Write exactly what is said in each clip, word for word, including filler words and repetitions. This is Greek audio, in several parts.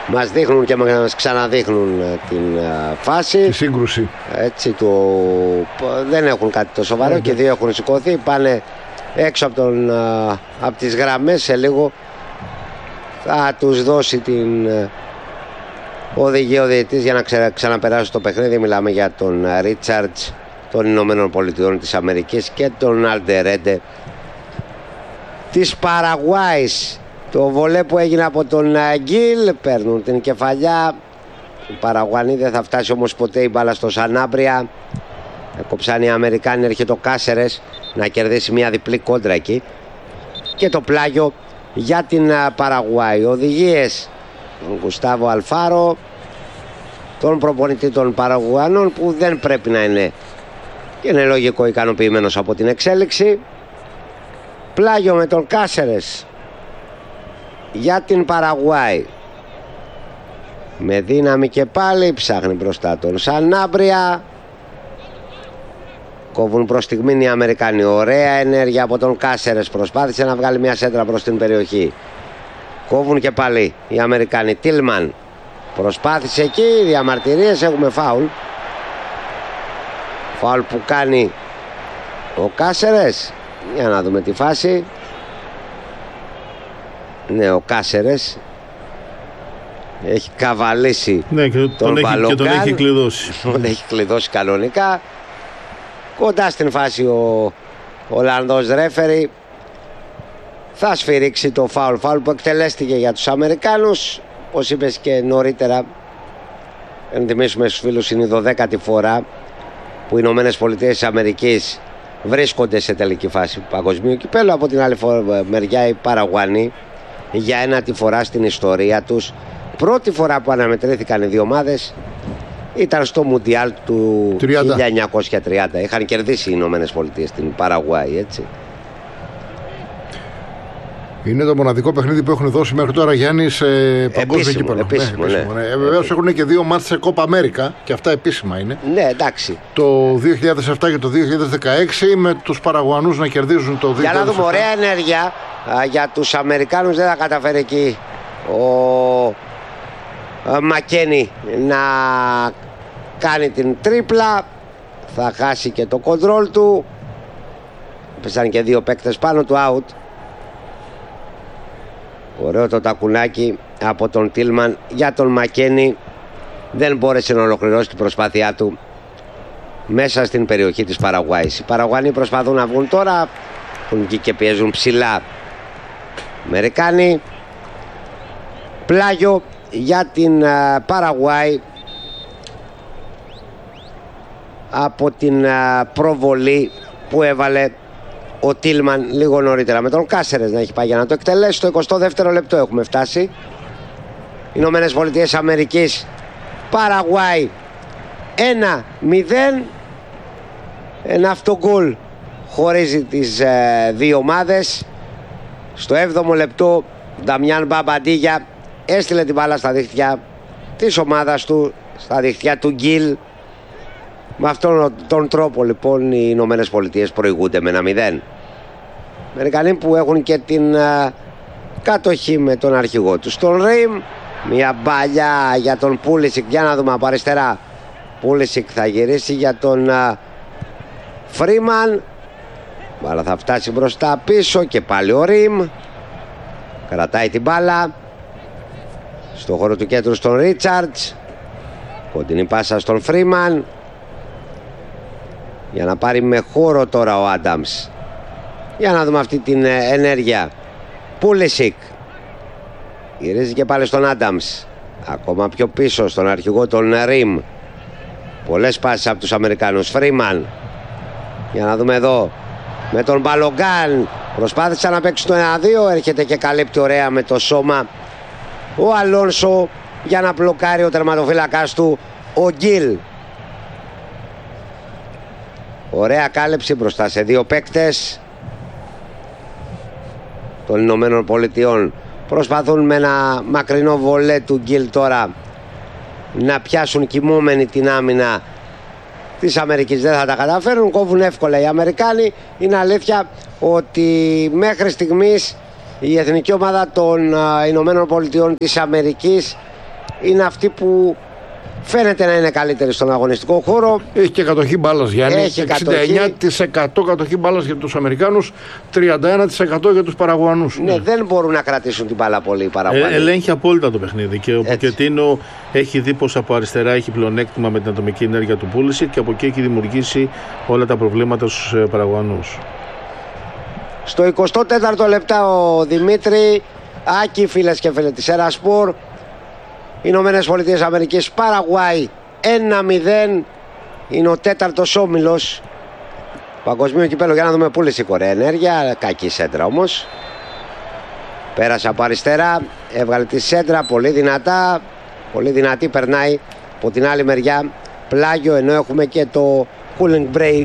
μας δείχνουν και μας ξαναδείχνουν την φάση. Τη σύγκρουση. Έτσι, το... δεν έχουν κάτι το σοβαρό yeah, και δύο έχουν σηκωθεί. Πάνε έξω από, τον, από τις γραμμές. Σε λίγο θα τους δώσει την οδηγία ο διαιτητής για να ξα... ξαναπεράσει το παιχνίδι. Μιλάμε για τον Ρίτσαρτς των Ηνωμένων Πολιτειών της Αμερικής και τον Αλντερέντε της Παραγουάης. Το βολέ που έγινε από τον Γκίλ, παίρνουν την κεφαλιά. Οι Παραγουανοί δεν θα φτάσει όμως ποτέ η μπάλα στο Σανάμπρια. Κοψάνε οι Αμερικάνοι, έρχεται ο Κάσερες να κερδίσει μια διπλή κόντρα εκεί. Και το πλάγιο για την Παραγουάη. Οδηγίες τον Γκουστάβο Αλφάρο, τον προπονητή των Παραγουανών, που δεν πρέπει να είναι, και είναι λογικό, ικανοποιημένος από την εξέλιξη. Πλάγιο με τον Κάσερες για την Παραγουάη. Με δύναμη και πάλι ψάχνει μπροστά τον Σανάμπρια. Κόβουν προς στιγμήν οι Αμερικάνοι. Ωραία ενέργεια από τον Κάσερες. Προσπάθησε να βγάλει μια σέντρα προς την περιοχή. Κόβουν και πάλι οι Αμερικάνοι. Τίλμαν προσπάθησε εκεί. Διαμαρτυρίες, έχουμε φάουλ. Φάουλ που κάνει ο Κάσερες. Για να δούμε τη φάση. Ναι, ο Κάσερες έχει καβαλήσει, ναι, και τον, τον έχει, και τον έχει κλειδώσει. Τον έχει κλειδώσει κανονικά. Κοντά στην φάση ο Ολλανδός ρέφερι. Θα σφυρίξει το φάουλ. Φάουλ που εκτελέστηκε για τους Αμερικάνους. Όπως είπες και νωρίτερα, ενθυμίσουμε στους φίλους, είναι η δωδέκατη φορά που οι Ηνωμένες Πολιτείες της Αμερικής βρίσκονται σε τελική φάση παγκοσμίου κυπέλλου. Από την άλλη μεριά οι Παραγουανοί για ένατη φορά στην ιστορία τους. Πρώτη φορά που αναμετρήθηκαν οι δύο ομάδες ήταν στο Μουντιάλ του τριάντα. χίλια εννιακόσια τριάντα. Είχαν κερδίσει οι Ηνωμένες Πολιτείες στην Παραγουάη, έτσι. Είναι το μοναδικό παιχνίδι που έχουν δώσει μέχρι τώρα, Γιάννη, σε παγκόσμιο κύπελλο. Επίσημο, ναι, επίσημο, ναι. ναι. Ε, βεβαίως έχουν και δύο μάτς σε Κόπα Αμέρικα και αυτά επίσημα είναι. Ναι, εντάξει. Το δύο χιλιάδες επτά και το δύο χιλιάδες δεκαέξι, με τους Παραγουανούς να κερδίζουν το δύο χιλιάδες επτά. Για να δούμε, ωραία ενέργεια α, για τους Αμερικάνους. Δεν θα καταφέρει εκεί ο α, Μακένι να κάνει την τρίπλα. Θα χάσει και το κοντρόλ του. Πέσαν και δύο παίκτες πάνω του, out. Ωραίο το τακουνάκι από τον Τίλμαν για τον Μακένι. Δεν μπόρεσε να ολοκληρώσει την προσπάθειά του μέσα στην περιοχή της Παραγουάης. Οι Παραγουανοί προσπαθούν να βγουν τώρα, έχουν εκεί και πιέζουν ψηλά Αμερικάνοι. Πλάγιο για την uh, Παραγουάη από την uh, προβολή που έβαλε ο Τίλμαν λίγο νωρίτερα, με τον Κάσερες να έχει πάει για να το εκτελέσει. Στο εικοστό δεύτερο λεπτό έχουμε φτάσει. Ηνωμένες Πολιτείες Αμερικής Παραγουάη ένα μηδέν. Ένα αυτογκολ χωρίζει τις ε, δύο ομάδες. Στο έβδομο λεπτό Νταμιάν Μπαμπαντίγια έστειλε την μπάλα στα δίχτυα της ομάδας του, στα δίχτυα του Γκίλ. Με αυτόν τον τρόπο λοιπόν οι Ηνωμένες Πολιτείες προηγούνται με ένα μηδέν. Αμερικανοί που έχουν και την α, κατοχή με τον αρχηγό τους, τον Ριμ. Μια μπαλιά για τον Πούλισικ. Για να δούμε από αριστερά. Πούλισικ θα γυρίσει για τον α, Φρίμαν. Μπάλα θα φτάσει μπροστά πίσω και πάλι ο Ριμ. Κρατάει την μπάλα στο χώρο του κέντρου στον Ρίτσαρτς. Κοντινή πάσα στον Φρίμαν για να πάρει με χώρο τώρα ο Άνταμς. Για να δούμε αυτή την ενέργεια. Πούλισικ γυρίζει και πάλι στον Άνταμς. Ακόμα πιο πίσω στον αρχηγό τον Ριμ. Πολλές πάσεις από τους Αμερικάνους. Φρίμαν. Για να δούμε εδώ με τον Μπαλογκάν. Προσπάθησε να παίξει το ένα δύο. Έρχεται και καλύπτει ωραία με το σώμα ο Αλόνσο για να μπλοκάρει ο τερματοφύλακας του ο Γκίλ. Ωραία κάλυψη μπροστά σε δύο παίκτες των Ηνωμένων Πολιτειών. Προσπαθούν με ένα μακρινό βολέ του Γκίλ τώρα να πιάσουν κοιμόμενη την άμυνα της Αμερικής. Δεν θα τα καταφέρουν, κόβουν εύκολα οι Αμερικάνοι. Είναι αλήθεια ότι μέχρι στιγμής η εθνική ομάδα των Ηνωμένων Πολιτειών της Αμερικής είναι αυτή που φαίνεται να είναι καλύτερη στον αγωνιστικό χώρο. Έχει και κατοχή μπάλας, Γιάννη. Έχει εξήντα εννιά τοις εκατό κατοχή μπάλας για τους Αμερικάνους, τριάντα ένα τοις εκατό για τους Παραγουανούς. Ναι, ναι, δεν μπορούν να κρατήσουν την μπάλα πολύ οι Παραγουανοί. Ε, ελέγχει απόλυτα το παιχνίδι και ο Ποκετίνο έχει δει πως από αριστερά έχει πλεονέκτημα με την ατομική ενέργεια του Πούλησικ και από εκεί έχει δημιουργήσει όλα τα προβλήματα στους Παραγουανούς. Στο εικοστό τέταρτο λεπτά ο Δημήτρη Άκη, φίλες και φίλοι της Ερασπορ. Ηνωμένες Πολιτείες Αμερικής, Παραγουάη ένα μηδέν. Είναι ο τέταρτος όμιλος παγκοσμίου κυπέλλου. Για να δούμε Πούλησικ, ωραία ενέργεια, κακή σέντρα όμως. Πέρασε από αριστερά, έβγαλε τη σέντρα πολύ δυνατά, πολύ δυνατή, περνάει από την άλλη μεριά πλάγιο, ενώ έχουμε και το cooling break.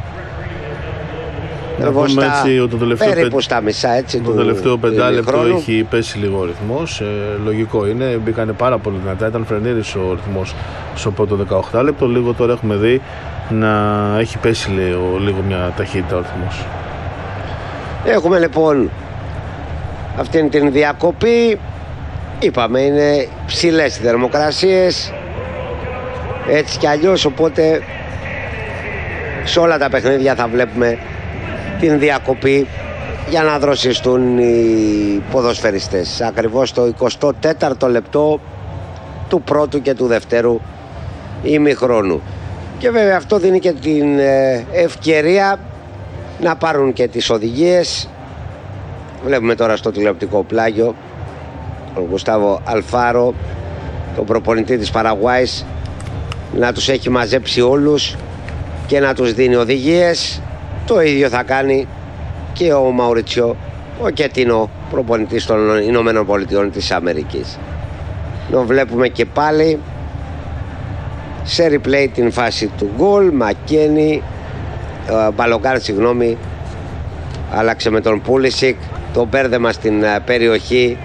Να πούμε έτσι ότι το τελευταίο, περίπου στα μισά, έτσι, το του, τελευταίο πεντάλεπτο του έχει πέσει λίγο ο ρυθμός. Ε, λογικό είναι, μπήκανε πάρα πολύ δυνατά. Ήταν φρενήρης ο ρυθμός στο πρώτο δεκαοκτώ λεπτό. Λίγο τώρα έχουμε δει να έχει πέσει λίγο, λίγο μια ταχύτητα ο ρυθμός. Έχουμε λοιπόν αυτήν την διακοπή. Είπαμε είναι ψηλές οι θερμοκρασίες, έτσι κι αλλιώς, οπότε σε όλα τα παιχνίδια θα βλέπουμε την διακοπή για να δροσιστούν οι ποδοσφαιριστές. Ακριβώς το εικοστό τέταρτο λεπτό του πρώτου και του δευτέρου ημιχρόνου. Και βέβαια αυτό δίνει και την ευκαιρία να πάρουν και τις οδηγίες. Βλέπουμε τώρα στο τηλεοπτικό πλάγιο τον Γουστάβο Αλφάρο, τον προπονητή της Παραγουάης, να τους έχει μαζέψει όλους και να τους δίνει οδηγίες. Το ίδιο θα κάνει και ο Μαουριτσιό, ο Κετίνο, προπονητής των Ηνωμένων Πολιτειών της Αμερικής. Το βλέπουμε και πάλι σε replay την φάση του γκολ. Μακένι, Μπαλογκάρ, συγγνώμη, άλλαξε με τον Πούλησικ, το μπέρδεμα στην περιοχή.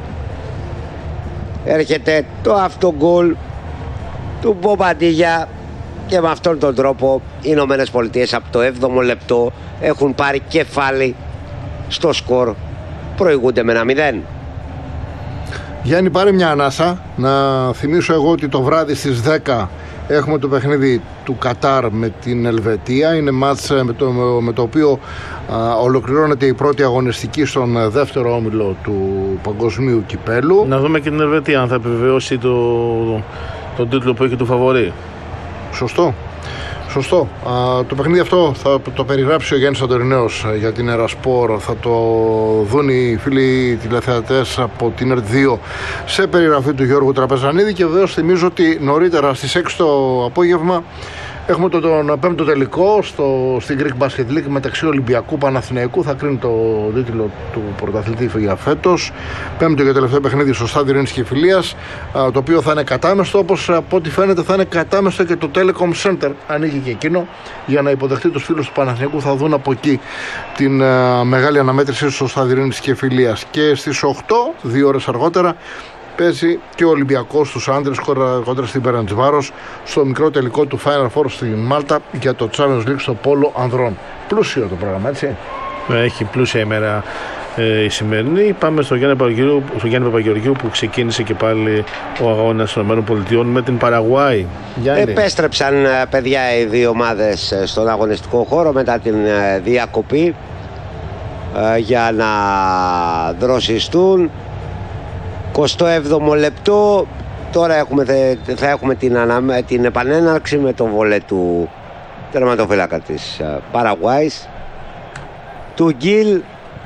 Έρχεται το αυτογκολ του Μπομπαντίγια και με αυτόν τον τρόπο οι Ηνωμένες Πολιτείες από το έβδομο λεπτό έχουν πάρει κεφάλι στο σκορ, προηγούνται με ένα μηδέν. Γιάννη, πάρε μια ανάσα. Να θυμίσω εγώ ότι το βράδυ στις δέκα έχουμε το παιχνίδι του Κατάρ με την Ελβετία. Είναι μάτς με το, με το οποίο α, ολοκληρώνεται η πρώτη αγωνιστική στον δεύτερο όμιλο του παγκοσμίου κυπέλου. Να δούμε και την Ελβετία αν θα επιβεβαιώσει το, τον τίτλο που έχει του φαβορί. Σωστό. Σωστό. Α, το παιχνίδι αυτό θα το περιγράψει ο Γιάννης Αντορινέος για την Ερασπορ. Θα το δουν οι φίλοι τηλεθεατές από την ΕΡΤ δύο σε περιγραφή του Γιώργου Τραπεζανίδη. Και βεβαίως θυμίζω ότι νωρίτερα στις έξι το απόγευμα έχουμε τον, τον πέμπτο τελικό στο, στην Greek Basket League μεταξύ Ολυμπιακού Παναθηναϊκού. Θα κρίνει το τίτλο του πρωταθλητή για φέτος. Πέμπτο και τελευταίο παιχνίδι στο στάδιο Ειρήνης και Φιλίας, το οποίο θα είναι κατάμεστο, όπως από ό,τι φαίνεται θα είναι κατάμεστο και το Telecom Center. Ανοίγει και εκείνο για να υποδεχτεί τους φίλους του Παναθηναϊκού. Θα δουν από εκεί την uh, μεγάλη αναμέτρηση στο στάδιο Ειρήνης και Φιλίας. Και στις οκτώ, δύο ώρες αργότερα, παίζει και ο Ολυμπιακός στους άντρες κόντρα στην Περαντσβάρος στο μικρό τελικό του Final Four στην Μάλτα για το Champions League στο πόλο ανδρών. Πλούσιο το πρόγραμμα, έτσι. Έχει πλούσια ημέρα ε, η σημερινή. Πάμε στο Γιάννη Παπαγεωργίου, στο Γιάννη Παπαγεωργίου που ξεκίνησε και πάλι ο αγώνας των ΗΠΑ με την Παραγουάη. Γιάννη. Επέστρεψαν, παιδιά, οι δύο ομάδες στον αγωνιστικό χώρο μετά την διακοπή ε, για να δροσιστούν. εικοστό έβδομο λεπτό. Τώρα έχουμε, θα έχουμε την, ανα, την επανέναρξη με τον βολέ του τερματοφύλακα της Παραγουάης. Του Γκίλ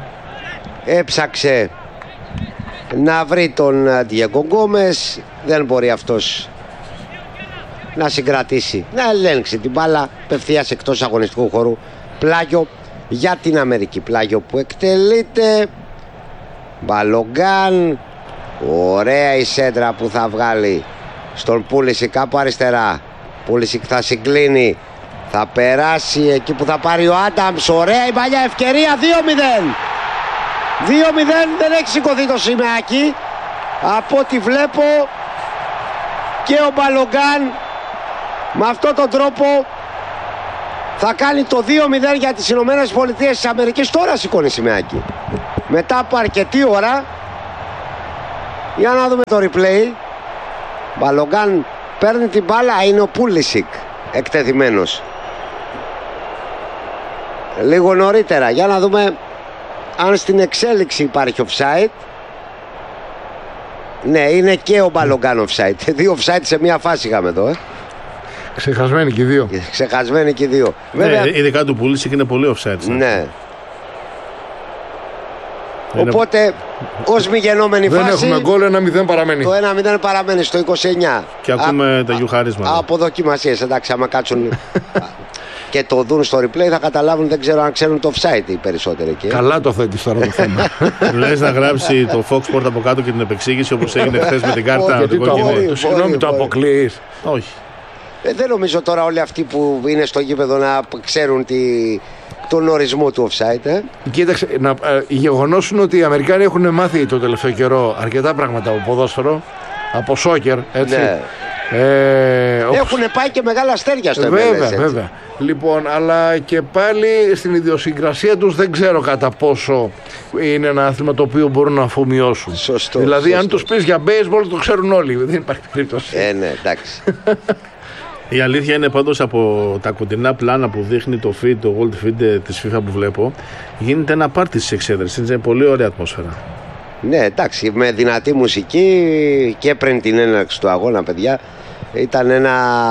έψαξε να βρει τον Διέγκο Γκόμες. Δεν μπορεί αυτός να συγκρατήσει, να ελέγξει την μπάλα απευθείας εκτός αγωνιστικού χώρου. Πλάγιο για την Αμερική. Πλάγιο που εκτελείται. Μπαλογκάν. Ωραία η σέντρα που θα βγάλει στον Πούλησικ από αριστερά. Πούλησικ θα συγκλίνει, θα περάσει εκεί που θα πάρει ο Άνταμς. Ωραία η παλιά ευκαιρία. Δύο μηδέν. Δύο μηδέν. Δεν έχει σηκωθεί το σημαίακι από ό,τι βλέπω. Και ο Μπαλογκάν με αυτόν τον τρόπο θα κάνει το δύο μηδέν για τις Ηνωμένες Πολιτείες της Αμερικής. Τώρα σηκώνει σημαίακι μετά από αρκετή ώρα. Για να δούμε το replay. Μπαλογκάν παίρνει την μπάλα, είναι ο Πούλισικ εκτεθειμένος. Λίγο νωρίτερα, για να δούμε αν στην εξέλιξη υπάρχει offside. Ναι, είναι και ο Μπαλογκάν offside. Δύο offside σε μία φάση είχαμε εδώ, ε. Ξεχασμένοι και οι δύο. Ξεχασμένοι και οι δύο. Ναι, βέβαια, ειδικά του Πούλισικ είναι πολύ offside. Ναι. Οπότε, ως μη γεννόμενη δεν φάση. Δεν έχουμε γκολ, ένα μηδέν παραμένει. Το ένα μηδέν παραμένει στο είκοσι εννιά. Και ακούμε α, τα γιουχαρίσματα. Από δοκιμασίες, εντάξει, άμα κάτσουν και το δουν στο replay θα καταλάβουν, δεν ξέρω αν ξέρουν το offside οι περισσότεροι εκεί. Καλά το θέτεις τώρα το θέμα. Λες να γράψει το Fox Sport από κάτω και την επεξήγηση όπως έγινε χθες με την κάρτα. Συγγνώμη, το αποκλείεις. Όχι. Ε, δεν νομίζω τώρα όλοι αυτοί που είναι στο γήπεδο να ξέρουν τη, τον ορισμό του offside. Ε. Κοίταξε, να, ε, γεγονός είναι ότι οι Αμερικάνοι έχουν μάθει το τελευταίο καιρό αρκετά πράγματα από ποδόσφαιρο, από σόκερ, έτσι. Ναι. Ε, έχουν πάει και μεγάλα αστέρια στο βέβαια, εμ ελ ες, έτσι. Βέβαια. Λοιπόν, αλλά και πάλι στην ιδιοσυγκρασία τους δεν ξέρω κατά πόσο είναι ένα άθλημα το οποίο μπορούν να αφομοιώσουν. Σωστό. Δηλαδή, σωστό. αν τους πεις για baseball, το ξέρουν όλοι. Δεν υπάρχει περίπτωση. Ε, ναι, εντάξει. Η αλήθεια είναι πάντως από τα κοντινά πλάνα που δείχνει το feed, το World Feed της FIFA που βλέπω, γίνεται ένα πάρτι στις εξέδρες. Είναι πολύ ωραία ατμόσφαιρα. Ναι, εντάξει, με δυνατή μουσική και πριν την έναρξη του αγώνα, παιδιά, ήταν ένα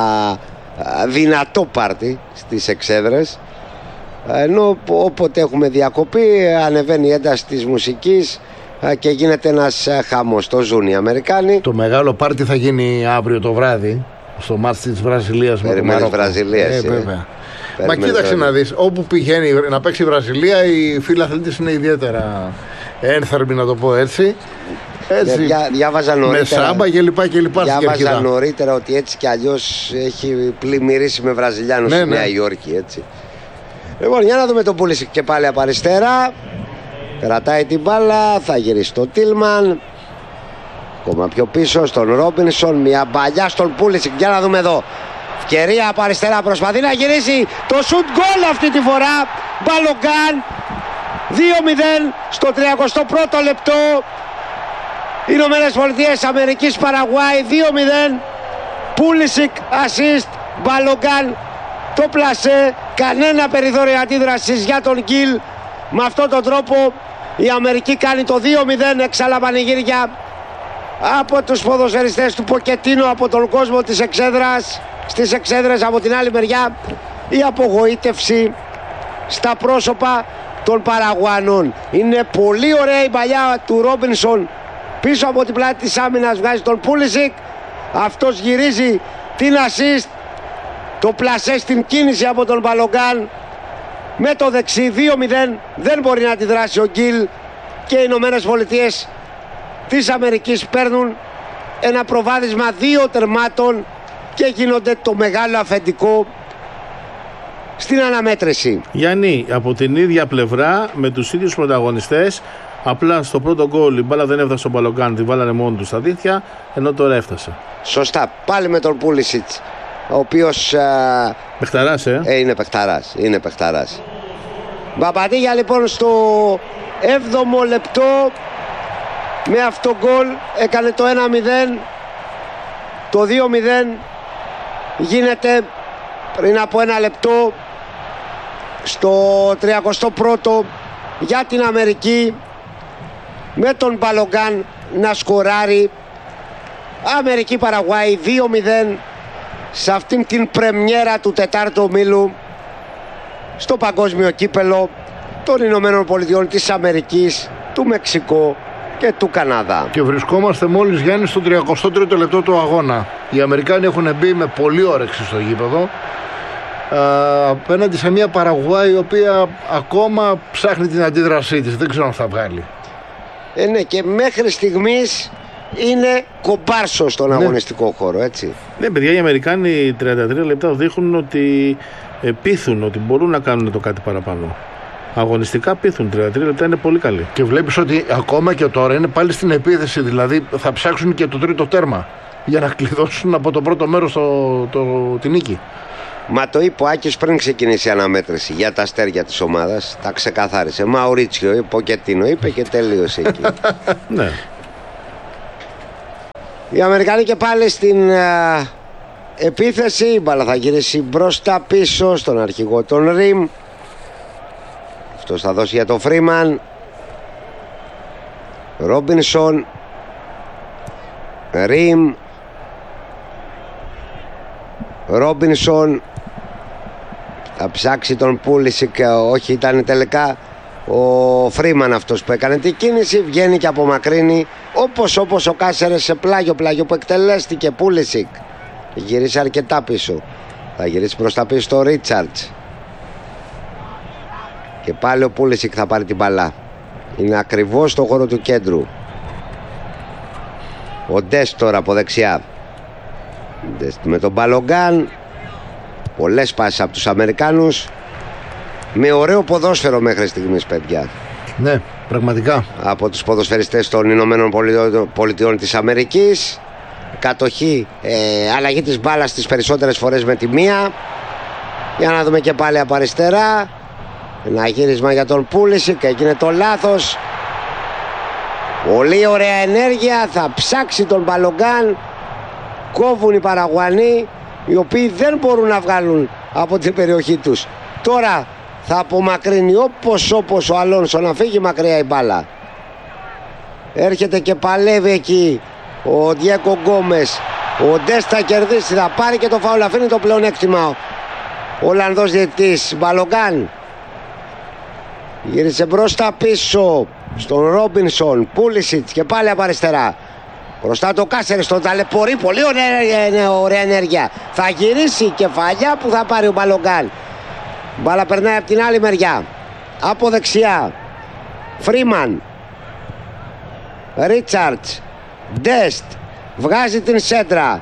δυνατό πάρτι στις εξέδρες. Ενώ όποτε έχουμε διακοπή ανεβαίνει η ένταση της μουσικής και γίνεται ένας χαμός. Το ζουν οι Αμερικάνοι. Το μεγάλο πάρτι θα γίνει αύριο το βράδυ στο μάτς της Βραζιλίας με το Μαρόκο. Βραζιλίας, ε, βέβαια. Μα κοίταξε να δεις, όπου πηγαίνει να παίξει η Βραζιλία, οι φίλοι αθλητές είναι ιδιαίτερα ένθερμοι, να το πω έτσι. Έτσι, Διά, διάβαζα νωρίτερα, με σάμπα και λοιπά και λοιπά. Διάβαζα νωρίτερα ότι έτσι κι αλλιώς έχει πλημμυρίσει με Βραζιλιάνους ναι, στη Νέα ναι. Υόρκη, έτσι. Λοιπόν, για να δούμε τον Πούλισικ και πάλι από αριστερά. Κρατάει την μπάλα, θα γυρίσει το Τίλμαν. Ακόμα πιο πίσω στον Ρόμπινσον. Μια μπαλιά στον Πούλισικ. Για να δούμε εδώ. Ευκαιρία από αριστερά, προσπαθεί να γυρίσει το σουτ γκολ αυτή τη φορά. Μπαλογκάν. δύο μηδέν στο τριακοστό πρώτο λεπτό. Ηνωμένες Πολιτείες Αμερικής Παραγουάη δύο μηδέν. Πούλισικ assist. Μπαλογκάν το πλασέ. Κανένα περιθώριο αντίδρασης για τον Γκιλ. Με αυτόν τον τρόπο η Αμερική κάνει το δύο μηδέν. Έξαλα πανηγύρια από τους ποδοσφαιριστές του Ποκετίνο, από τον κόσμο της εξέδρας. Στις εξέδρες από την άλλη μεριά η απογοήτευση στα πρόσωπα των Παραγουανών. Είναι πολύ ωραία η παλιά του Ρόμπινσον πίσω από την πλάτη της άμυνας, βγάζει τον Πούλισικ. Αυτός γυρίζει την assist. Το πλασέ στην κίνηση από τον Μπαλογκάν με το δεξί. Δύο μηδέν. Δεν μπορεί να αντιδράσει ο Γκιλ και οι Ηνωμένες Πολιτείες της Αμερικής παίρνουν ένα προβάδισμα δύο τερμάτων και γίνονται το μεγάλο αφεντικό στην αναμέτρηση. Γιάννη, από την ίδια πλευρά με τους ίδιους πρωταγωνιστές, απλά στο πρώτο γκολ η μπάλα δεν έφτασε στον Μπαλογκάν, την βάλανε μόνο του στα δίχτυα, ενώ τώρα έφτασε. Σωστά, πάλι με τον Πούλισιτς, ο οποίος παιχταράς, ε. ε είναι παιχταράς, είναι παιχταράς. Μπαμπατίγια λοιπόν στο έβδομο λεπτό με αυτό γκολ έκανε το ένα μηδέν. Το δύο μηδέν γίνεται πριν από ένα λεπτό στο τριακοστό πρώτο για την Αμερική, με τον Μπαλογκάν να σκοράρει. Αμερική Παραγουάη δύο μηδέν σε αυτήν την πρεμιέρα του τετάρτου ομίλου στο παγκόσμιο κύπελο των Ηνωμένων Πολιτειών της Αμερικής, του Μεξικό και του Καναδά. Και βρισκόμαστε μόλις, Γιάννη, στο τριακοστό τρίτο λεπτό του αγώνα. Οι Αμερικάνοι έχουν μπει με πολύ όρεξη στο γήπεδο α, απέναντι σε μια Παραγουάη η οποία ακόμα ψάχνει την αντίδρασή της. Δεν ξέρω αν θα βγάλει. Ε, ναι, και μέχρι στιγμής είναι κομπάρσο στον ναι. αγωνιστικό χώρο, έτσι. Ναι, παιδιά, οι Αμερικάνοι τριάντα τρία λεπτά δείχνουν ότι ε, πείθουν ότι μπορούν να κάνουν το κάτι παραπάνω. Αγωνιστικά πείθουν, τριάντα τρία λεπτά είναι πολύ καλή. Και βλέπεις ότι ακόμα και τώρα είναι πάλι στην επίθεση, δηλαδή θα ψάξουν και το τρίτο τέρμα για να κλειδώσουν από το πρώτο μέρος το, το, τη νίκη. Μα το είπε ο Άκης πριν ξεκινήσει η αναμέτρηση για τα αστέρια της ομάδας. Τα ξεκαθάρισε. Μαουρίτσιο, Ποκετίνο είπε και τελείωσε εκεί. Ναι. Οι Αμερικανοί και πάλι στην uh, επίθεση. Η μπάλα θα γυρίσει μπροστά πίσω στον αρχηγό τον Ριμ. Αυτός θα δώσει για τον Φρίμαν. Ρόμπινσον, Ριμ, Ρόμπινσον. Θα ψάξει τον Πούλισικ. Όχι, ήταν τελικά ο Φρίμαν αυτός που έκανε την κίνηση. Βγαίνει και απομακρύνει όπως όπως ο Κάσερες σε πλάγιο πλάγιο που εκτελέστηκε. Πούλισικ γύρισε αρκετά πίσω. Θα γυρίσει προς τα πίσω το Ρίτσαρτς. Και πάλι ο Πούλισικ θα πάρει την μπαλά. Είναι ακριβώς στο χώρο του κέντρου. Ο Ντεστ τώρα από δεξιά. Ντεστ με τον Μπαλογκάν. Πολλές πάσεις από τους Αμερικάνους. Με ωραίο ποδόσφαιρο μέχρι στιγμής, παιδιά. Ναι, πραγματικά. Από τους ποδοσφαιριστές των Ηνωμένων Πολιτειών της Αμερικής. Κατοχή, ε, αλλαγή της μπάλας τις περισσότερες φορές με τη μία. Για να δούμε και πάλι από αριστερά. Ένα γύρισμα για τον Πούλισικ. Έγινε το λάθος. Πολύ ωραία ενέργεια. Θα ψάξει τον Μπαλογκάν. Κόβουν οι Παραγουανοί, οι οποίοι δεν μπορούν να βγάλουν από την περιοχή τους. Τώρα θα απομακρύνει όπως όπως ο Αλόνσο να φύγει μακριά η μπάλα. Έρχεται και παλεύει εκεί ο Διέκο Γκόμες. Ο Ντεστ θα κερδίσει, θα πάρει και το φάουλ. Αφήνει το πλεονέκτημα ο Ολλανδός διαιτητής. Μπαλογκάν γύρισε μπροστά πίσω στον Ρόμπινσον. Πούλισιτς και πάλι από αριστερά. Μπροστά το Κάσερες, τον ταλαιπωρεί. Πολύ ωραία, ωραία ενέργεια. Θα γυρίσει κεφαλιά που θα πάρει ο Μπαλογκάν. Μπάλα περνάει από την άλλη μεριά. Από δεξιά Φρίμαν, Ρίτσαρτς, Ντεστ. Βγάζει την σέντρα.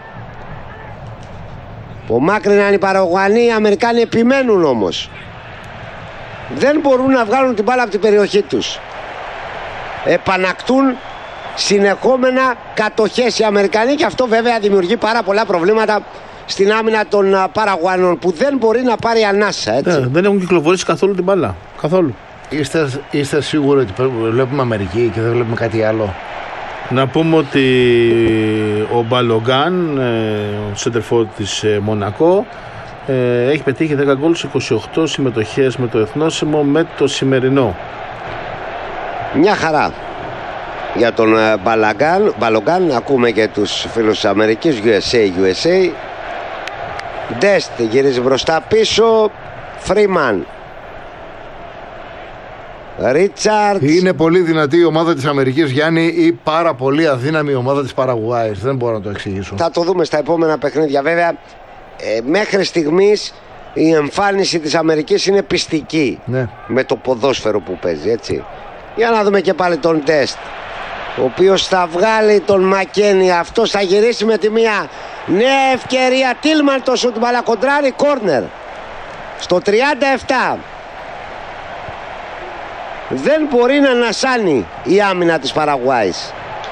Απομάκρυναν οι Παραγουανοί. Οι Αμερικάνοι επιμένουν όμως. Δεν μπορούν να βγάλουν την μπάλα από την περιοχή τους. Επανακτούν συνεχόμενα κατοχές οι Αμερικανοί, και αυτό βέβαια δημιουργεί πάρα πολλά προβλήματα στην άμυνα των Παραγουανών, που δεν μπορεί να πάρει ανάσα, έτσι. Ναι, δεν έχουν κυκλοφορήσει καθόλου την μπάλα. Καθόλου. Είστε, είστε σίγουροι ότι βλέπουμε Αμερική και δεν βλέπουμε κάτι άλλο? Να πούμε ότι ο Μπαλογκάν, ο σέντερφορ της Μονακό, έχει πετύχει δέκα γκολ σε είκοσι οκτώ συμμετοχές με το εθνόσημο με το σημερινό. Μια χαρά για τον Μπαλογκάν. Μπαλογκάν, ακούμε και τους φίλους της Αμερικής. γιου ες έι, γιου ες έι. Ντεστ γυρίζει μπροστά πίσω. Φρίμαν, Ρίτσαρτς. Είναι πολύ δυνατή η ομάδα της Αμερικής, Γιάννη, ή πάρα πολύ αδύναμη η ομάδα της Παραγουάης? Δεν μπορώ να το εξηγήσω. Θα το δούμε στα επόμενα παιχνίδια. Βέβαια, ε, μέχρι στιγμής η εμφάνιση της Αμερικής είναι πιστική, ναι, με το ποδόσφαιρο που παίζει, έτσι. Για να δούμε και πάλι τον Ντεστ, ο οποίος θα βγάλει τον Μακένι. Αυτός θα γυρίσει με τη μία. Νέα ευκαιρία. Τίλμαν το σουτ, μπαλακοντράρι, κόρνερ στο τριάντα επτά. Δεν μπορεί να ανασάνει η άμυνα της Παραγουάης.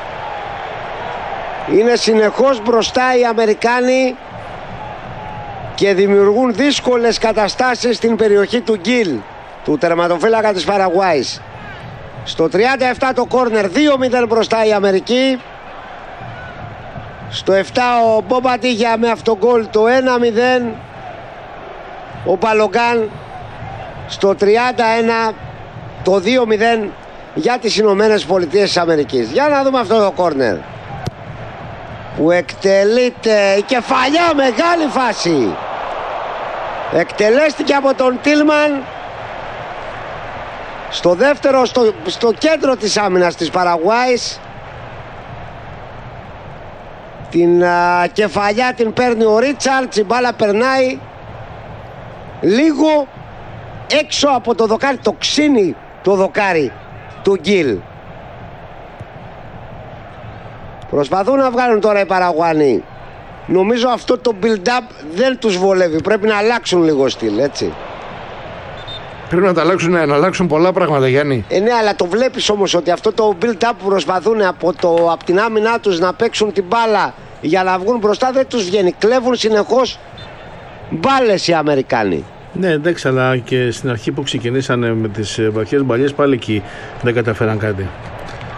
Είναι συνεχώς μπροστά οι Αμερικάνοι και δημιουργούν δύσκολες καταστάσεις στην περιοχή του Γκίλ, του τερματοφύλακα της Παραγουάης. Στο τριάντα επτά το κόρνερ. Δύο μηδέν μπροστά η Αμερική. Στο επτά ο Μπομπαντίγια με αυτό γκολ το ένα μηδέν. Ο Μπαλογκάν στο τριάντα ένα το δύο μηδέν για τις Ηνωμένες Πολιτείες της Αμερικής. Για να δούμε αυτό το κόρνερ που εκτελείται. Η κεφαλιά, μεγάλη φάση. Εκτελέστηκε από τον Τίλμαν στο δεύτερο, στο, στο κέντρο της άμυνας της Παραγουάης. Την α, κεφαλιά την παίρνει ο Ρίτσαρτς. Η μπάλα περνάει λίγο έξω από το δοκάρι, το ξύνει το δοκάρι του Γκίλ. Προσπαθούν να βγάλουν τώρα οι Παραγουανοί. Νομίζω αυτό το build-up δεν τους βολεύει. Πρέπει να αλλάξουν λίγο στυλ, έτσι. Πρέπει να τα αλλάξουν, να αλλάξουν πολλά πράγματα, Γιάννη. Ε, ναι, αλλά το βλέπεις όμως ότι αυτό το build-up που προσπαθούν από, το, από την άμυνά τους να παίξουν την μπάλα για να βγουν μπροστά, δεν τους βγαίνει. Κλέβουν συνεχώς μπάλες οι Αμερικάνοι. Ναι, εντάξει, αλλά και στην αρχή που ξεκινήσανε με τις βαθιές μπαλιές, πάλι εκεί δεν καταφέραν κάτι.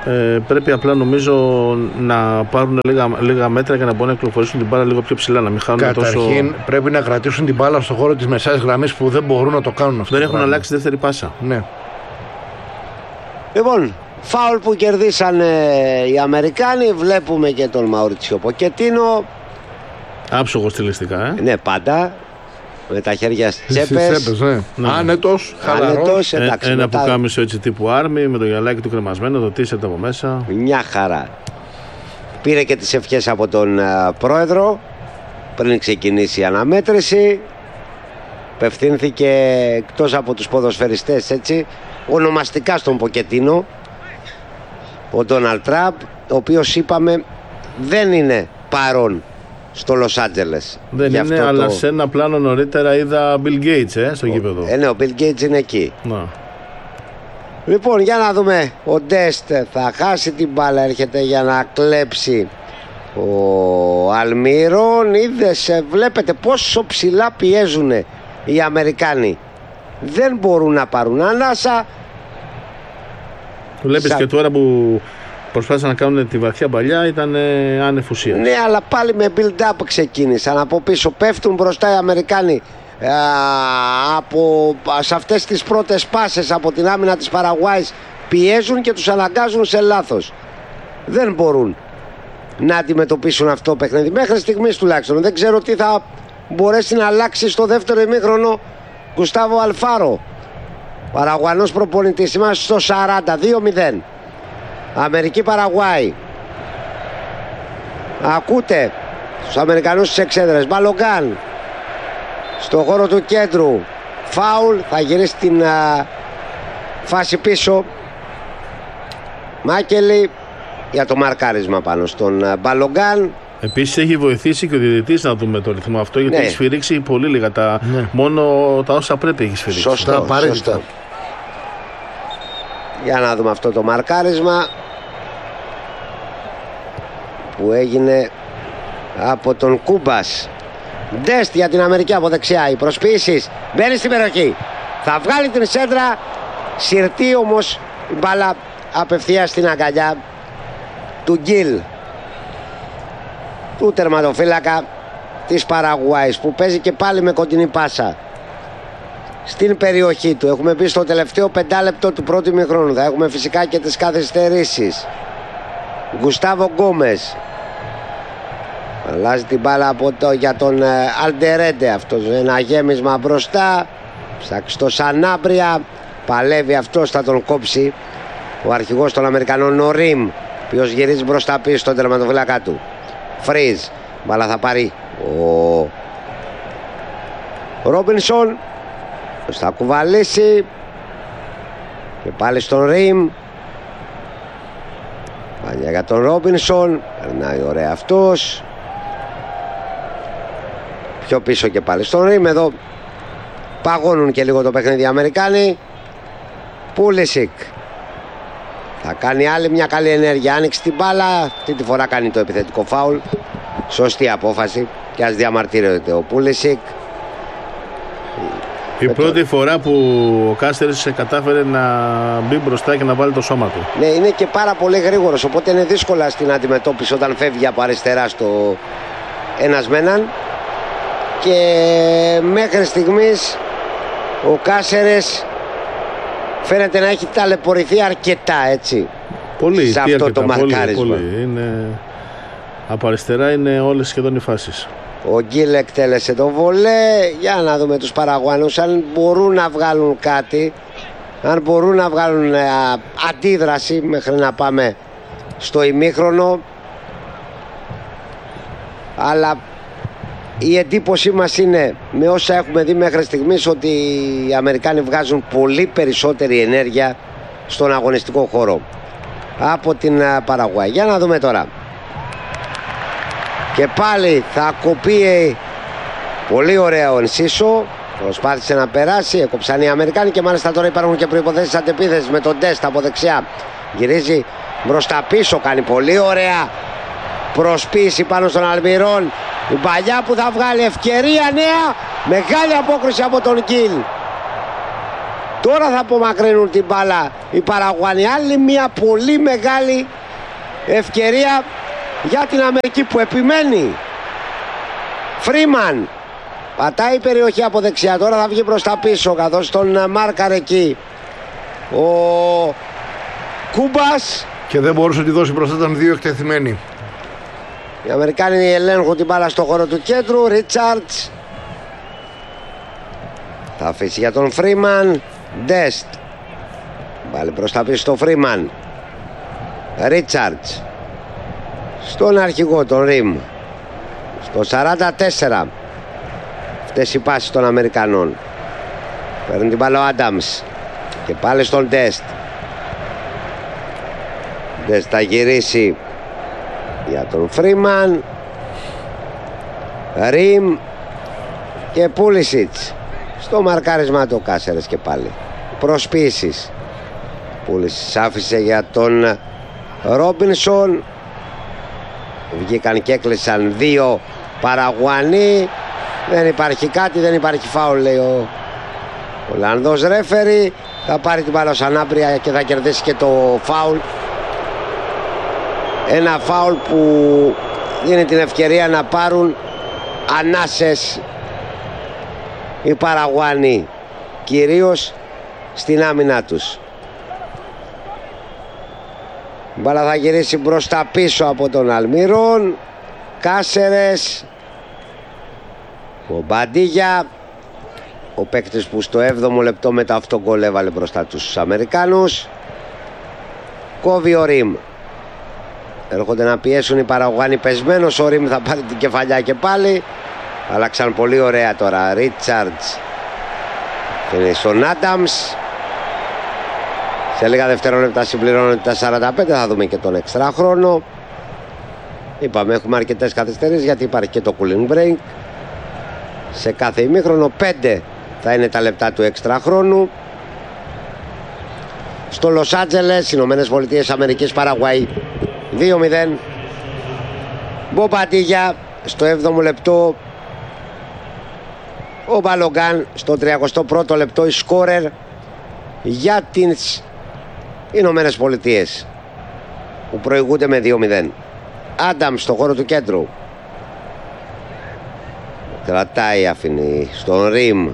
Ε, πρέπει απλά νομίζω να πάρουν λίγα, λίγα μέτρα για να μπορούν να κυκλοφορήσουν την μπάλα λίγο πιο ψηλά, να μην χάνουν Καταρχήν, τόσο. Καταρχήν πρέπει να κρατήσουν την μπάλα στον χώρο της μεσαίας γραμμής που δεν μπορούν να το κάνουν αυτό. Δεν έχουν πράγμα. αλλάξει δεύτερη πάσα. Ναι. Λοιπόν, φάουλ που κερδίσαν οι Αμερικάνοι. Βλέπουμε και τον Μαουρίτσιο Ποκετίνο. Άψογο στιλιστικά, ε. Ναι, πάντα. Με τα χέρια στις τσέπες. Ναι. Ναι. Άνετος, χαλαρός. Ε, ένα μετά... πουκάμισο έτσι τύπου άρμη με το γυαλάκι του κρεμασμένο, το τίσερτ από μέσα. Μια χαρά. Πήρε και τις ευχές από τον uh, πρόεδρο πριν ξεκινήσει η αναμέτρηση. Πευθύνθηκε εκτός από τους ποδοσφαιριστές, έτσι, ονομαστικά στον Ποκετίνο, ο Ντόναλντ Τραμπ, ο οποίος είπαμε δεν είναι παρόν στο Λος Άντζελες. Δεν Γι' είναι, το... αλλά σε ένα πλάνο νωρίτερα είδα Bill Gates ε, στο γήπεδο. Ε, ναι, ο Bill Gates είναι εκεί. Να. Λοιπόν, για να δούμε. Ο Ντεστ θα χάσει την μπάλα, έρχεται για να κλέψει ο Αλμίρον. Είδες, βλέπετε πόσο ψηλά πιέζουν οι Αμερικάνοι. Δεν μπορούν να πάρουν ανάσα. Βλέπεις Σα... και τώρα που προσπάθησαν να κάνουν τη βαθιά παλιά, ήταν άνευ ουσίας. Ναι, αλλά πάλι με build-up ξεκίνησαν. Από πίσω πέφτουν μπροστά οι Αμερικάνοι. Α, από, σε αυτές τις πρώτες πάσες από την άμυνα της Παραγουάης πιέζουν και τους αναγκάζουν σε λάθος. Δεν μπορούν να αντιμετωπίσουν αυτό το παιχνίδι μέχρι στιγμής τουλάχιστον. Δεν ξέρω τι θα μπορέσει να αλλάξει στο δεύτερο ημίχρονο Γκουστάβο Αλφάρο, Παραγουανός προπονητής. Είμαστε στο σαράντα δύο μηδέν. Αμερική Παραγουάη. Ακούτε στους Αμερικανούς τις εξέδρες. Μπαλογκάν στο χώρο του κέντρου. Φάουλ. Θα γυρίσει την α, φάση πίσω. Μάκελη για το μαρκάρισμα πάνω στον α, Μπαλογκάν. Επίσης έχει βοηθήσει και ο διαιτητής να δούμε το ρυθμό αυτό, γιατί ναι. έχει σφυρίξει πολύ λίγα τα, ναι. μόνο τα όσα πρέπει έχει σφυρίξει. Σωστό, σωστό. Για να δούμε αυτό το μαρκάρισμα που έγινε από τον Κούμπας. Ντεστ για την Αμερική από δεξιά. Οι προσποίησεις, μπαίνει στην περιοχή, θα βγάλει την σέντρα. Συρτή όμως η μπάλα απευθείας στην αγκαλιά του Γκίλ, του τερματοφύλακα της Παραγουάης, που παίζει και πάλι με κοντινή πάσα στην περιοχή του. Έχουμε πει στο τελευταίο πεντάλεπτο του πρώτου ημιχρόνου. Θα έχουμε φυσικά και τις καθυστερήσεις. Γκουστάβο Γκόμες αλλάζει την μπάλα από το, για τον ε, Αλντερέντε. Αυτός ένα γέμισμα μπροστά στο Σανάμπρια. Παλεύει αυτός, θα τον κόψει ο αρχηγός των Αμερικανών Νορίμ, ποιος γυρίζει μπροστά πίσω στον τερματοφύλακα του. Φρίζ, μπάλα θα πάρει ο Ρόμπινσον, θα κουβαλήσει και πάλι στον Ριμ. Πανιά για τον Ρόμπινσον, περνάει ωραία αυτός. Πιο πίσω και πάλι στον Ριμ. Εδώ παγώνουν και λίγο το παιχνίδι οι Αμερικάνοι. Πούλισικ θα κάνει άλλη μια καλή ενέργεια, άνοιξε την μπάλα. Αυτή τη φορά κάνει το επιθετικό φάουλ. Σωστή απόφαση και ας διαμαρτύρεται ο Πούλισικ. Η πρώτη το... φορά που ο Κάστερς κατάφερε να μπει μπροστά και να βάλει το σώμα του. Ναι, είναι και πάρα πολύ γρήγορος, οπότε είναι δύσκολα στην αντιμετώπιση όταν φεύγει από αριστερά στο ένας με έναν. Και μέχρι στιγμής ο Κάστερς φαίνεται να έχει ταλαιπωρηθεί αρκετά, έτσι, πολύ, σε αυτό αρκετά, το μαρκάρισμα. Πολύ, πολύ. Είναι... Από αριστερά είναι όλες σχεδόν οι φάσεις. Ο Γκίλ εκτέλεσε το βολέ. Για να δούμε τους Παραγουανούς αν μπορούν να βγάλουν κάτι, αν μπορούν να βγάλουν α, αντίδραση μέχρι να πάμε στο ημίχρονο. Αλλά η εντύπωσή μας είναι, με όσα έχουμε δει μέχρι στιγμής, ότι οι Αμερικάνοι βγάζουν πολύ περισσότερη ενέργεια στον αγωνιστικό χώρο από την Παραγουάη. Για να δούμε τώρα. Και πάλι θα κοπεί πολύ ωραία ο Ενσίσο. Προσπάθησε να περάσει, έκοψαν οι Αμερικάνοι και μάλιστα τώρα υπάρχουν και προϋποθέσεις αντεπίθεσης με τον Ντεστ από δεξιά. Γυρίζει μπροστά πίσω, κάνει πολύ ωραία προσποίηση πάνω στον Αλμιρόν. Η παλιά που θα βγάλει ευκαιρία νέα. Μεγάλη απόκριση από τον Γκίλ. Τώρα θα απομακρύνουν την μπάλα οι Παραγουάνοι. Άλλη μια πολύ μεγάλη ευκαιρία για την Αμερική που επιμένει. Φρίμαν πατάει η περιοχή από δεξιά. Τώρα θα βγει προς τα πίσω καθώς τον μάρκαρε εκεί ο Κούμπας. Και δεν μπορούσε να τη δώσει μπροστά, ήταν δύο εκτεθειμένοι. Οι Αμερικάνοι ελέγχουν την μπάλα στο χώρο του κέντρου. Ρίτσαρτς θα αφήσει για τον Φρίμαν. Ντεστ πάλι προς τα πίσω στο Φρίμαν. Ρίτσαρτς στον αρχηγό τον Ριμ. Στο σαράντα τέσσερα αυτές οι πάσεις των Αμερικανών. Παίρνει την μπάλα ο Άνταμς και πάλι στον Ντεστ. Ντεστ θα γυρίσει για τον Φρίμαν. Ριμ και Πούλισιτς. Στο μαρκάρισμα του Κάσερες και πάλι προσπίσεις. Πούλισιτς άφησε για τον Ρόμπινσον. Βγήκαν και έκλεισαν δύο Παραγουανοί. Δεν υπάρχει κάτι, δεν υπάρχει φάουλ, λέει ο Ολλανδός ρέφερι. Θα πάρει την μπάλα σαν άμπρια και θα κερδίσει και το φάουλ. Ένα φάουλ που δίνει την ευκαιρία να πάρουν ανάσες οι Παραγουάνοι, κυρίως στην άμυνά τους. Η μπάλα θα γυρίσει μπροστά πίσω από τον Αλμυρών. Κάσερες, ο Μπαντίγια, ο παίκτης που στο έβδομο λεπτό μετά αυτό γκολ έβαλε μπροστά τους Αμερικάνους. Κόβει ο Ριμ. Έρχονται να πιέσουν οι Παραγουάνοι. Πεσμένος ο Ριμ θα πάρει την κεφαλιά και πάλι. Αλλάξαν πολύ ωραία τώρα. Ρίτσαρτς και στον Άνταμς. Σε λίγα δευτερόλεπτα συμπληρώνονται τα σαράντα πέντε. Θα δούμε και τον εξτρά χρόνο. Είπαμε έχουμε αρκετές καθυστερήσεις γιατί υπάρχει και το cooling break. Σε κάθε ημίχρονο πέντε θα είναι τα λεπτά του εξτρά χρόνου. Στο Λος Άντζελες, Ηνωμένες Πολιτείες Αμερικής, Παραγουάη δύο μηδέν. Μπομπαντίγια στο έβδομο λεπτό. Ο Μπαλογκάν στο τριακοστό πρώτο λεπτό η σκόρερ για τις Ηνωμένες Πολιτείες που προηγούνται με δύο μηδέν. Άνταμ στο χώρο του κέντρου. Κρατάει, αφήνει στον Ριμ.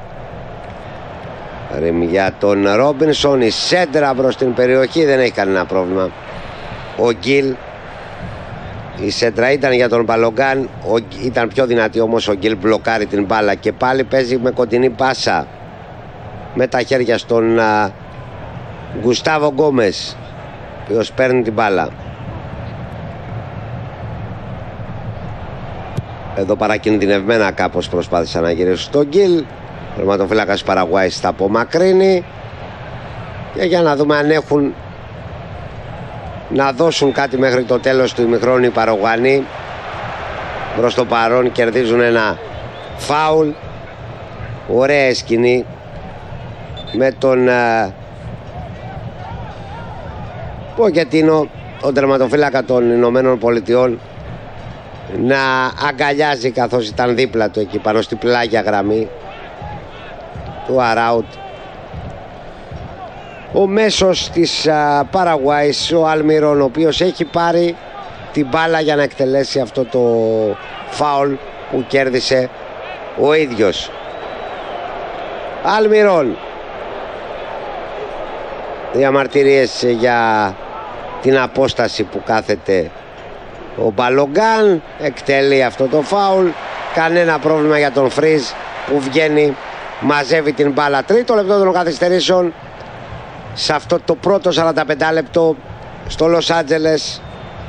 Ριμ για τον Ρόμπινσον. Η σέντρα προς την περιοχή, δεν έχει κανένα πρόβλημα. Ο Γκίλ. Η σέντρα ήταν για τον Μπαλογκάν. Ο, ήταν πιο δυνατή όμως, ο Γκίλ μπλοκάρει την μπάλα και πάλι παίζει με κοντινή πάσα με τα χέρια στον α, Γκουστάβο Γκόμες, ο οποίος παίρνει την μπάλα. Εδώ παρακινδυνευμένα κάπως προσπάθησα να γυρίσω στον Γκίλ. Ο τερματοφύλακας Παραγουάης θα απομακρύνει. Και για να δούμε αν έχουν να δώσουν κάτι μέχρι το τέλος του ημιχρόνου οι Παραγουανοί. Προς το παρόν κερδίζουν ένα φάουλ. Ωραία σκηνή με τον uh, Ποκετίνο, τον τερματοφύλακα των Ηνωμένων Πολιτειών, να αγκαλιάζει καθώς ήταν δίπλα του εκεί πάνω στην πλάγια γραμμή του Αράουτ. Ο μέσος της uh, Παραγουάης, ο Αλμυρών, ο οποίος έχει πάρει την μπάλα για να εκτελέσει αυτό το φάουλ που κέρδισε ο ίδιος. Αλμυρών. Διαμαρτυρίες για την απόσταση που κάθεται ο Μπαλογκάν. Εκτελεί αυτό το φάουλ. Κανένα πρόβλημα για τον Φρίζ που βγαίνει, μαζεύει την μπάλα. Τρίτο λεπτό των καθυστερήσεων σε αυτό το πρώτο σαράντα πέντε λεπτό στο Λος Άντζελες,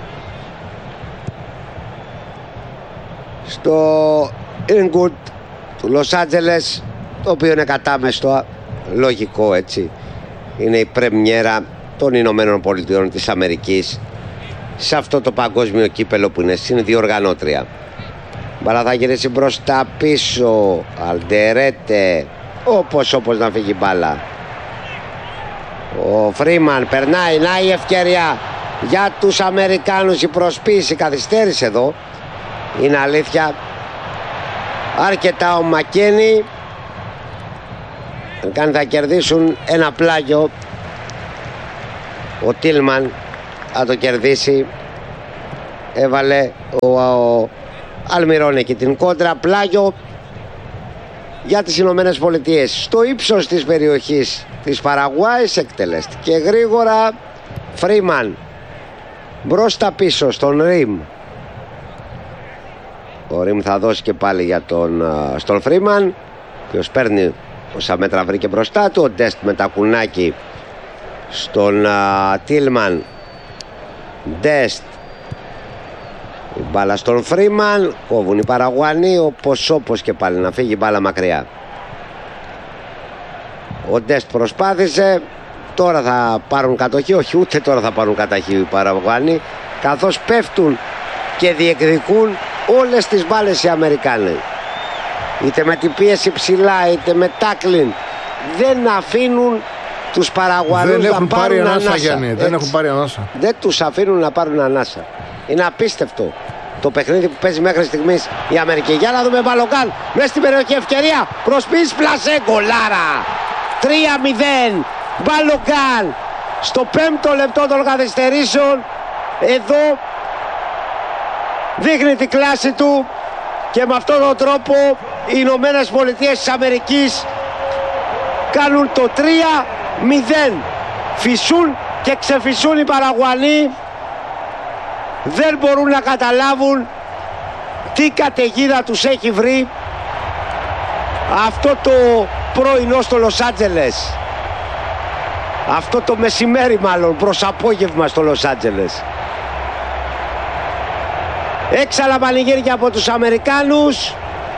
στο Inglewood του Λος Άντζελες, το οποίο είναι κατάμεστο, λογικό έτσι. Είναι η πρεμιέρα των Ηνωμένων Πολιτειών της Αμερικής σε αυτό το παγκόσμιο κύπελο που είναι συνδιοργανώτρια. Μπαλά θα γυρίσει μπροστά πίσω. Αλντερέτε, όπως όπως να φύγει μπάλα. Ο Φρίμαν περνάει, να η ευκαιρία για τους Αμερικάνους. Η προσποίηση καθυστέρησε εδώ, είναι αλήθεια. Αρκετά ο Μακένι. Αμερικάνοι θα κερδίσουν ένα πλάγιο. Ο Τίλμαν θα το κερδίσει. Έβαλε ο, ο Αλμιρόν εκεί την κόντρα. Πλάγιο για τις Ηνωμένες Πολιτείες. Στο ύψος της περιοχής της Παραγουάης εκτελέστηκε γρήγορα. Φρίμαν μπρος τα πίσω στον Ριμ. Ο Ριμ θα δώσει και πάλι για τον, στον Φρίμαν, ο οποίος παίρνει όσα μέτρα βρήκε μπροστά του. Ο Ντεστ με τα κουνάκι στον Τίλμαν. Ντεστ, η μπάλα στον Φρίμαν. Κόβουν οι Παραγουανοί, όπως όπως και πάλι να φύγει η μπάλα μακριά. Ο Ντεστ προσπάθησε. Τώρα θα πάρουν κατοχή. Όχι, ούτε τώρα θα πάρουν κατοχή οι Παραγουανοί, καθώς πέφτουν και διεκδικούν όλες τις μπάλες οι Αμερικάνοι. Είτε με την πίεση ψηλά, είτε με τάκλιν. Δεν αφήνουν τους Παραγουανούς να πάρουν πάρει ανάσα, Γιάννη, δεν έχουν πάρει ανάσα. Δεν τους αφήνουν να πάρουν ανάσα. Είναι απίστευτο το παιχνίδι που παίζει μέχρι στιγμής η Αμερική. Για να δούμε Μπαλογκάν μέσα στην περιοχή, ευκαιρία προσποίηση, πλασέ, γκολάρα. τρία μηδέν. Μπαλογκάν στο πέμπτο λεπτό των καθυστερήσεων. Εδώ δείχνει την κλάση του και με αυτόν τον τρόπο οι Ηνωμένες Πολιτείες της Αμερικής κάνουν το τρία μηδέν. Φυσούν και ξεφυσούν οι Παραγουανοί. Δεν μπορούν να καταλάβουν τι καταιγίδα τους έχει βρει αυτό το πρωινό στο Λος Άντζελες. Αυτό το μεσημέρι μάλλον, προς απόγευμα στο Λος Άντζελες. Έξαλα πανηγύρια από τους Αμερικάνους.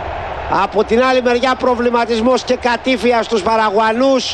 Από την άλλη μεριά προβληματισμός και κατήφια στους Παραγουανούς.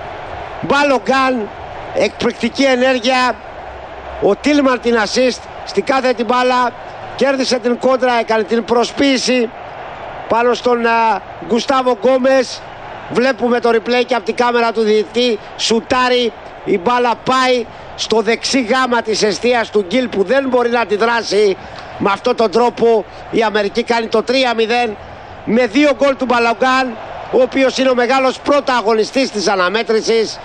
Μπαλογκάν, εκπληκτική ενέργεια. Ο Τίλμαν την assist στη κάθε την μπάλα. Κέρδισε την κόντρα, έκανε την προσποίηση πάνω στον uh, Γκουστάβο Γκόμες. Βλέπουμε το replay και από την κάμερα του διαιτητή. Σουτάρει, η μπάλα πάει στο δεξί γάμα της εστίας του Γκίλ, που δεν μπορεί να αντιδράσει. Με αυτόν τον τρόπο η Αμερική κάνει το τρία μηδέν με δύο γκολ του Μπαλογκάν, ο οποίος είναι ο μεγάλος πρωταγωνιστής της αναμέτρησης.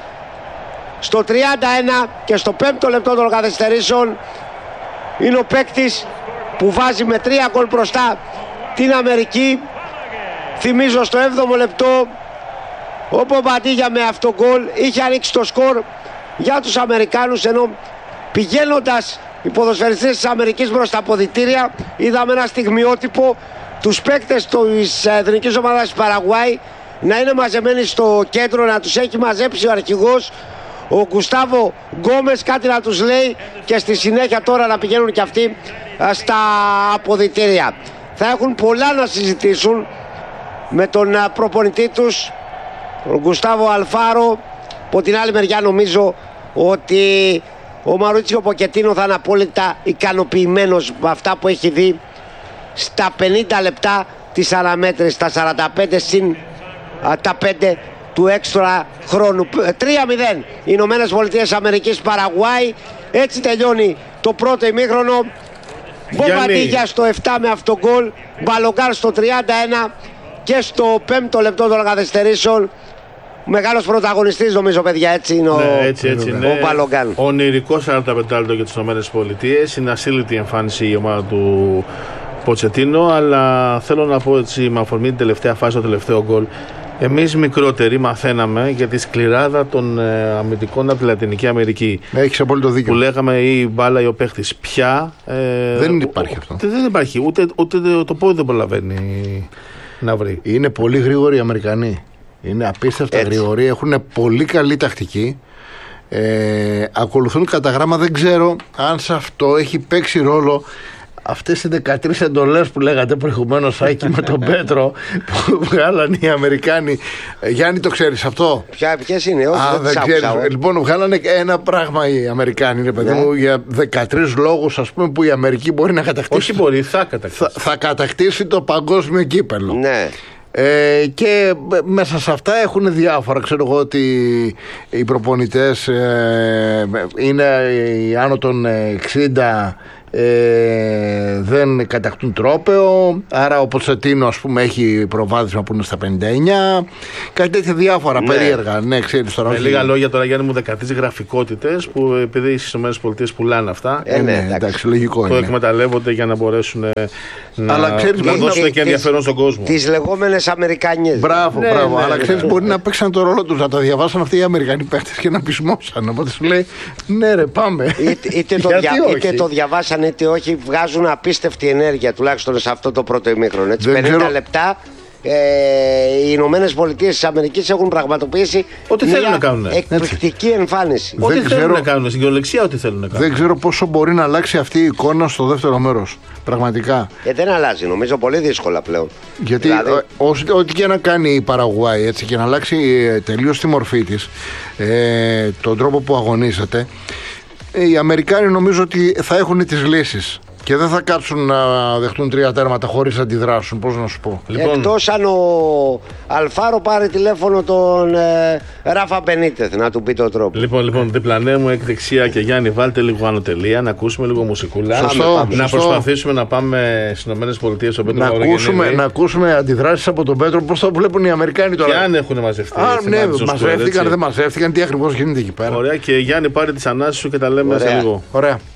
Στο τριάντα ένα και στο πέμπτο λεπτό των καθυστερήσεων είναι ο παίκτης που βάζει με τρία γκολ μπροστά την Αμερική. Θυμίζω στο έβδομο λεπτό ο Μπομπαντίγια με αυτό γκολ είχε ανοίξει το σκορ για τους Αμερικάνους, ενώ πηγαίνοντας οι ποδοσφαιριστές της Αμερικής προς τα αποδυτήρια είδαμε ένα στιγμιότυπο τους παίκτες της εθνικής ομάδας της Παραγουάη να είναι μαζεμένοι στο κέντρο, να τους έχει μαζέψει ο αρχηγός ο Γκουστάβο Γκόμες, κάτι να τους λέει, και στη συνέχεια τώρα να πηγαίνουν και αυτοί στα αποδυτήρια. Θα έχουν πολλά να συζητήσουν με τον προπονητή τους, ο Γκουστάβο Αλφάρο. Από την άλλη μεριά νομίζω ότι ο Μαουρίτσιο Ποκετίνο θα είναι απόλυτα ικανοποιημένος με αυτά που έχει δει στα πενήντα λεπτά της αναμέτρησης, τα σαράντα πέντε συν τα πέντε του έξτρα χρόνου. τρία μηδέν οι Ηνωμένες Πολιτείες Αμερικής Παραγουάη. Έτσι τελειώνει το πρώτο ημίχρονο. Μπομπαντίγια στο επτά με αυτό γκολ, Μπαλογκάν στο τριάντα ένα και στο πέμπτο λεπτό των καθυστερήσεων μεγάλος πρωταγωνιστής, νομίζω, παιδιά, έτσι είναι, ναι, ο, έτσι, έτσι, ο, ναι. ο Μπαλογκάν. Ονειρικό σαράντα πέντε λεπτό για τις ΗΠΑ. Είναι ασύλληπτη εμφάνιση η ομάδα του Ποτσετίνο, αλλά θέλω να πω έτσι με αφορμή την τελευταία φάση, το τελευταίο γκολ. Εμείς μικρότεροι μαθαίναμε για τη σκληράδα των ε, αμυντικών από τη Λατινική Αμερική. Έχεις απόλυτο δίκιο. Που λέγαμε η μπάλα ή ο παίχτης. Πια ε, δεν υπάρχει αυτό. Δεν, δεν υπάρχει. Ούτε, ούτε το πόδι δεν προλαβαίνει να βρει. Είναι πολύ γρήγοροι οι Αμερικανοί. Είναι απίστευτα έτσι γρήγοροι. Έχουν πολύ καλή τακτική. Ε, ακολουθούν κατά γράμμα. Δεν ξέρω αν σε αυτό έχει παίξει ρόλο αυτές οι δεκατρείς εντολές που λέγατε προηγουμένως, Άκη, με τον Πέτρο, που βγάλανε οι Αμερικάνοι. Γιάννη, το ξέρεις αυτό? Ποια, ποιες είναι? Όχι, Α, δεν δεν ξέρεις. Λοιπόν, βγάλανε ένα πράγμα οι Αμερικάνοι, ρε παιδί ναι. μου, για δεκατρείς λόγους, ας πούμε, που η Αμερική μπορεί να κατακτήσει. Όχι μπορεί, θα κατακτήσει. Θα, θα κατακτήσει το παγκόσμιο κύπελλο. Ναι. Ε, και μέσα σε αυτά έχουν διάφορα. Ξέρω εγώ ότι οι προπονητές ε, είναι άνω των εξήντα ε, δεν κατακτούν τρόπαιο. Άρα ο Ποτσετίνο, ας πούμε, έχει προβάδισμα που είναι στα πενήντα εννιά. Κάτι τέτοια διάφορα ναι. περίεργα. Ναι, ξέρεις τώρα. Με λίγα λόγια τώρα, Γιάννη μου, δεκατρείς γραφικότητες που επειδή στις ΗΠΑ πουλάνε αυτά. Ε, ναι, εντάξει, εντάξει, λογικό το είναι. Το εκμεταλλεύονται για να μπορέσουν να, αλλά ξέρεις, να δώσουν και, και ενδιαφέρον στον κόσμο. Τις λεγόμενες Αμερικανιές. Μπράβο, ναι, μπράβο. ναι, αλλά ναι, ξέρεις, ναι. μπορεί να παίξαν το ρόλο τους, να τα διαβάσαν αυτοί οι Αμερικανοί παίχτες και να πεισμόσαν. Οπότε σου λέει, ναι, ρε, πάμε. Είτε, είτε, το, δια, είτε το διαβάσαν είτε όχι, βγάζουν απίστευτη ενέργεια τουλάχιστον σε αυτό το πρώτο ημίχρονο. Έτσι, πενήντα ξέρω... λεπτά. Ε, οι Ηνωμένες Πολιτείες της Αμερικής έχουν πραγματοποιήσει ό,τι θέλουν να κάνουν. Εκπληκτική εμφάνιση. Ό,τι δεν θέλουν ξέρω... να κάνουν, στην κυριολεξία ό,τι θέλουν να κάνουν. Δεν ξέρω πόσο μπορεί να αλλάξει αυτή η εικόνα στο δεύτερο μέρος. Πραγματικά. Ε, δεν αλλάζει, νομίζω πολύ δύσκολα πλέον. Γιατί δηλαδή... ό,τι και να κάνει η Παραγουάη έτσι, και να αλλάξει τελείως τη μορφή της, ε, τον τρόπο που αγωνίζεται, ε, οι Αμερικάνοι νομίζω ότι θα έχουν τις λύσεις. Και δεν θα κάτσουν να δεχτούν τρία τέρματα χωρίς να αντιδράσουν. Πώς να σου πω. Λοιπόν... Εκτός αν ο Αλφάρο πάρει τηλέφωνο τον ε, Ράφα Μπενίτεθ να του πει τον τρόπο. Λοιπόν, λοιπόν, διπλανέ μου εκ δεξιά και Γιάννη, βάλτε λίγο άνω τελεία, να ακούσουμε λίγο μουσικούλα. Σωστό, να σωστό. προσπαθήσουμε να πάμε στις ΗΠΑ στον Πέτρο να ακούσουμε, να ακούσουμε αντιδράσεις από τον Πέτρο, πώς θα βλέπουν οι Αμερικάνοι τώρα. Και αν έχουν μαζευτεί. Α, ναι, μαζεύτηκαν, δεν μαζεύτηκαν, τι ακριβώς γίνεται εκεί πέρα. Ωραία, και Γιάννη, πάρε τις ανάσεις σου και τα λέμε Ωραία. σε λίγο. Ωραία.